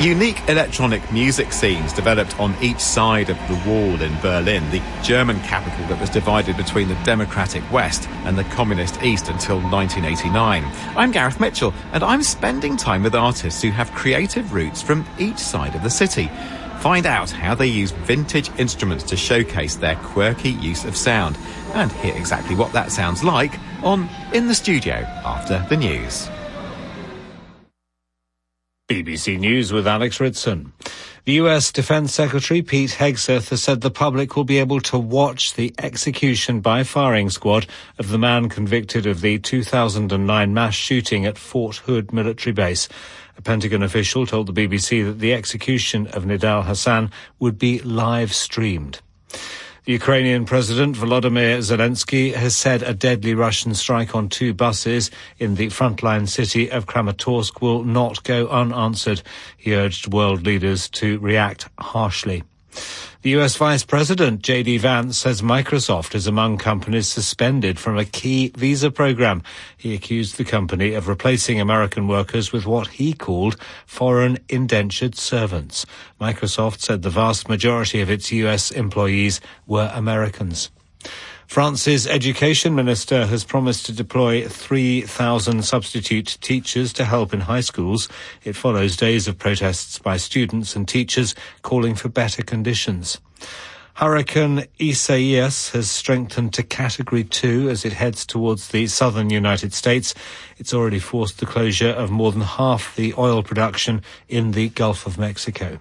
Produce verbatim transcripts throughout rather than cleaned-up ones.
Unique electronic music scenes developed on each side of the wall in Berlin, the German capital that was divided between the democratic West and the communist East until nineteen eighty-nine. I'm Gareth Mitchell, and I'm spending time with artists who have creative roots from each side of the city. Find out how they use vintage instruments to showcase their quirky use of sound, and hear exactly what that sounds like on In the Studio after the news. B B C News with Alex Ritson. The U S Defense Secretary Pete Hegseth has said the public will be able to watch the execution by firing squad of the man convicted of the two thousand nine mass shooting at Fort Hood military base. A Pentagon official told the B B C that the execution of Nidal Hassan would be live streamed. The Ukrainian President Volodymyr Zelensky has said a deadly Russian strike on two buses in the frontline city of Kramatorsk will not go unanswered. He urged world leaders to react harshly. The U S Vice President, J D Vance, says Microsoft is among companies suspended from a key visa program. He accused the company of replacing American workers with what he called foreign indentured servants. Microsoft said the vast majority of its U S employees were Americans. France's education minister has promised to deploy three thousand substitute teachers to help in high schools. It follows days of protests by students and teachers calling for better conditions. Hurricane Isaias has strengthened to Category two as it heads towards the southern United States. It's already forced the closure of more than half the oil production in the Gulf of Mexico.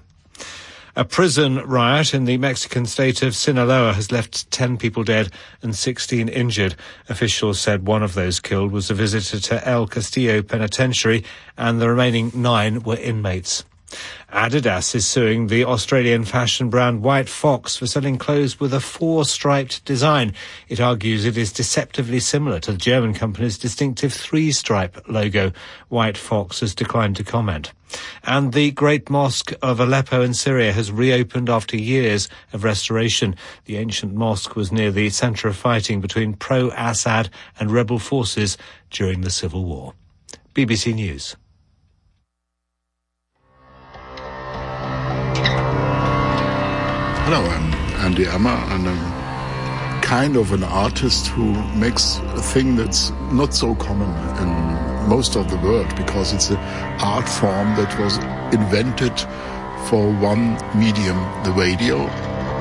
A prison riot in the Mexican state of Sinaloa has left ten people dead and sixteen injured. Officials said one of those killed was a visitor to El Castillo Penitentiary and the remaining nine were inmates. Adidas is suing the Australian fashion brand White Fox for selling clothes with a four-striped design. It argues it is deceptively similar to the German company's distinctive three-stripe logo. White Fox has declined to comment. And the Great Mosque of Aleppo in Syria has reopened after years of restoration. The ancient mosque was near the centre of fighting between pro-Assad and rebel forces during the civil war. B B C News. Hello, I'm Andy Ammer, and I'm kind of an artist who makes a thing that's not so common in most of the world, because it's an art form that was invented for one medium, the radio.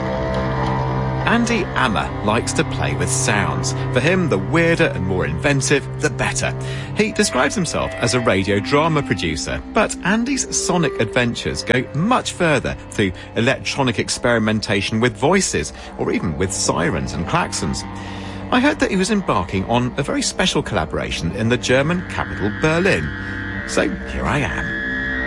Andy Ammer likes to play with sounds. For him, the weirder and more inventive, the better. He describes himself as a radio drama producer, but Andy's sonic adventures go much further through electronic experimentation with voices, or even with sirens and klaxons. I heard that he was embarking on a very special collaboration in the German capital, Berlin. So here I am.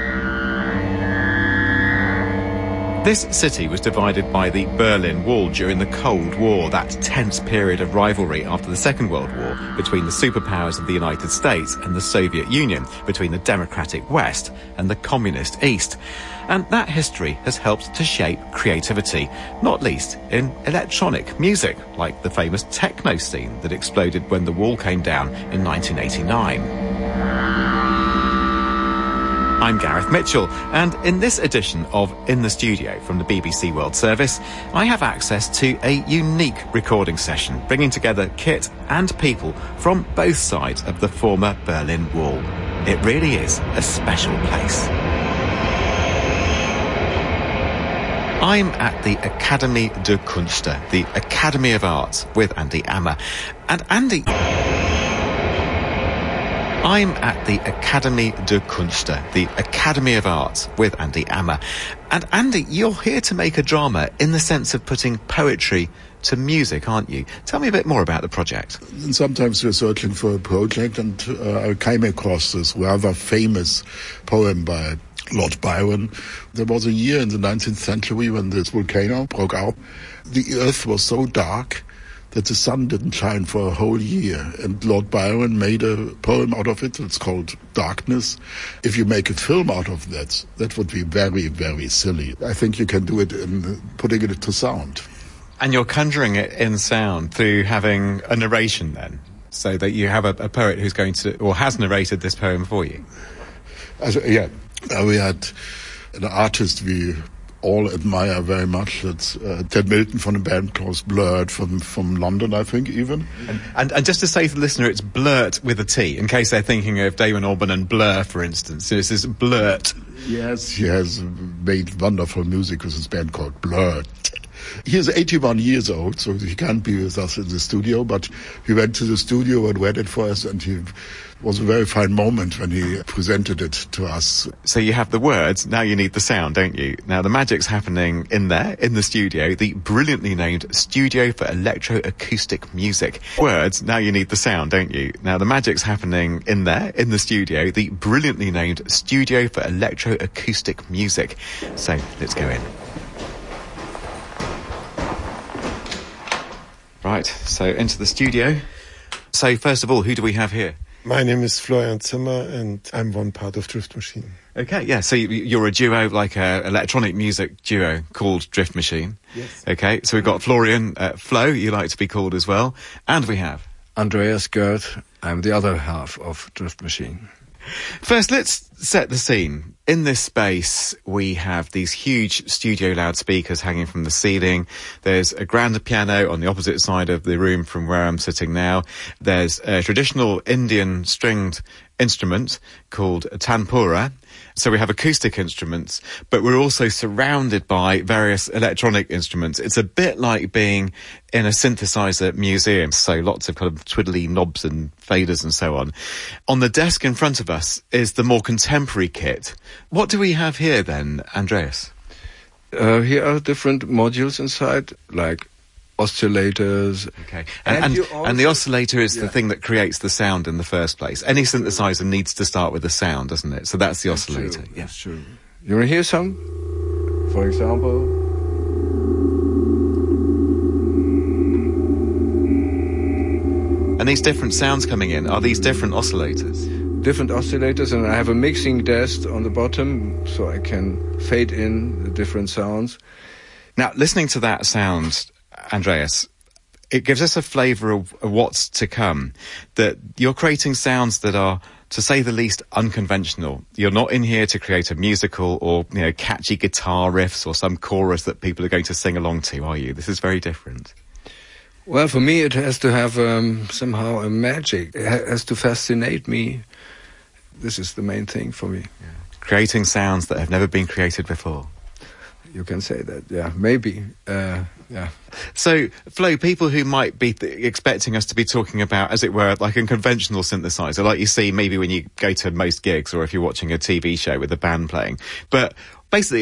This city was divided by the Berlin Wall during the Cold War, that tense period of rivalry after the Second World War between the superpowers of the United States and the Soviet Union, between the democratic West and the communist East. And that history has helped to shape creativity, not least in electronic music, like the famous techno scene that exploded when the wall came down in nineteen eighty-nine. I'm Gareth Mitchell, and in this edition of In the Studio from the B B C World Service, I have access to a unique recording session, bringing together kit and people from both sides of the former Berlin Wall. It really is a special place. I'm at the Akademie der Künste, the Academy of Arts, with Andy Ammer. And Andy... I'm at the Akademie der Künste, the Academy of Arts, with Andy Ammer. And Andy, you're here to make a drama in the sense of putting poetry to music, aren't you? Tell me a bit more about the project. And sometimes we're searching for a project, and uh, I came across this rather famous poem by Lord Byron. There was a year in the nineteenth century when this volcano broke out. The earth was so dark that the sun didn't shine for a whole year. And Lord Byron made a poem out of it. It's called Darkness. If you make a film out of that, that would be very, very silly. I think you can do it in putting it to sound. And you're conjuring it in sound through having a narration then, so that you have a, a poet who's going to, or has narrated this poem for you. As, yeah, uh, we had an artist we all admire very much. It's uh, Ted Milton from a band called Blurt from, from London, I think, even. And, and, and just to say to the listener, it's Blurt with a T, in case they're thinking of Damon Albarn and Blur, for instance. So this is Blurt. Yes, he has made wonderful music with his band called Blurt. He is eighty-one years old, so he can't be with us in the studio, but he went to the studio and read it for us, and he was a very fine moment when he presented it to us. So you have the words, now you need the sound, don't you? Now the magic's happening in there, in the studio, the brilliantly named Studio for Electroacoustic Music. Words, now you need the sound, don't you? Now the magic's happening in there, in the studio, the brilliantly named Studio for Electroacoustic Music. So, let's go in. Right, so into the studio. So first of all, who do we have here? My name is Florian Zimmer, and I'm one part of Drift Machine. Okay, yeah, so you're a duo, like a electronic music duo called Drift Machine. Yes. Okay, so we've got Florian, uh, Flo, you like to be called as well, and we have Andreas Gerd. I'm the other half of Drift Machine. First, let's set the scene. In this space, we have these huge studio loudspeakers hanging from the ceiling. There's a grand piano on the opposite side of the room from where I'm sitting now. There's a traditional Indian stringed instrument called a tanpura. So we have acoustic instruments, but we're also surrounded by various electronic instruments. It's a bit like being in a synthesizer museum, so lots of kind of twiddly knobs and faders and so on. On the desk in front of us is the more contemporary kit. What do we have here then, Andreas? Uh, here are different modules inside, like oscillators. Okay, and, and, and, and the oscillator is yeah. the thing that creates the sound in the first place. Any synthesizer needs to start with a sound, doesn't it? So that's the that's oscillator. True. Yeah, that's true. You want to hear some? For example, and these different sounds coming in, are these different oscillators? Different oscillators, and I have a mixing desk on the bottom, so I can fade in the different sounds. Now, listening to that sound, Andreas, it gives us a flavour of, of what's to come, that you're creating sounds that are, to say the least, unconventional. You're not in here to create a musical or, you know, catchy guitar riffs or some chorus that people are going to sing along to, are you? This is very different. Well, for me, it has to have um, somehow a magic. It ha- has to fascinate me. This is the main thing for me. Yeah. Creating sounds that have never been created before. You can say that, yeah, maybe, uh, yeah. So, Flo, people who might be th- expecting us to be talking about, as it were, like a conventional synthesizer, like you see maybe when you go to most gigs or if you're watching a T V show with a band playing, but basically